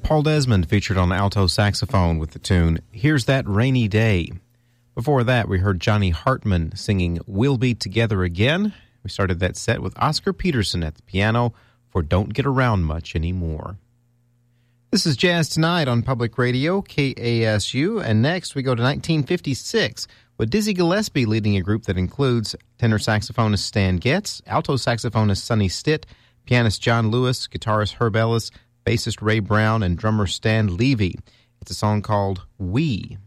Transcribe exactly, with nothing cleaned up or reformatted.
Paul Desmond featured on alto saxophone with the tune Here's That Rainy Day. Before that, we heard Johnny Hartman singing We'll Be Together Again. We started that set with Oscar Peterson at the piano for Don't Get Around Much Anymore. This is Jazz Tonight on Public Radio, K A S U, and next we go to nineteen fifty-six with Dizzy Gillespie leading a group that includes tenor saxophonist Stan Getz, alto saxophonist Sonny Stitt, pianist John Lewis, guitarist Herb Ellis, bassist Ray Brown, and drummer Stan Levy. It's a song called We.